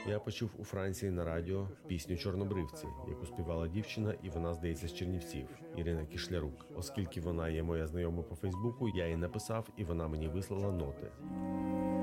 Я почув у Франції на радіо пісню «Чорнобривці», яку співала дівчина, і вона, здається, з Чернівців, Ірина Кішлярук. Оскільки вона є моя знайома по Фейсбуку, я їй написав, і вона мені вислала ноти.